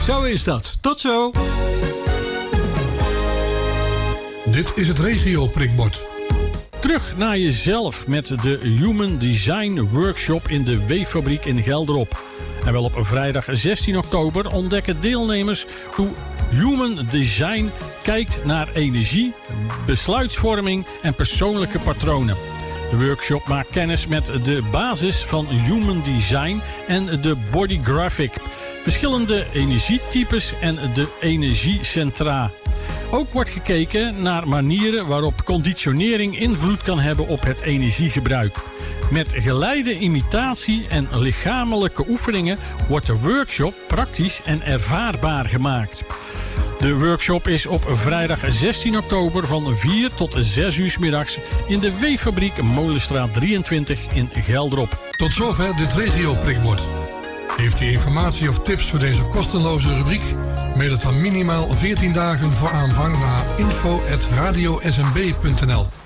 Zo is dat. Tot zo. Dit is het regio-prikbord. Terug naar jezelf met de Human Design Workshop in de Weeffabriek in Gelderop. En wel op vrijdag 16 oktober ontdekken deelnemers hoe Human Design kijkt naar energie, besluitvorming en persoonlijke patronen. De workshop maakt kennis met de basis van Human Design en de Body Graphic, verschillende energietypes en de energiecentra. Ook wordt gekeken naar manieren waarop conditionering invloed kan hebben op het energiegebruik. Met geleide imitatie en lichamelijke oefeningen wordt de workshop praktisch en ervaarbaar gemaakt. De workshop is op vrijdag 16 oktober van 4 tot 6 uur 's middags in de Weeffabriek Molenstraat 23 in Gelderop. Tot zover dit regio-prikbord. Heeft u informatie of tips voor deze kostenloze rubriek? Mail het dan minimaal 14 dagen voor aanvang naar info@radiosmb.nl.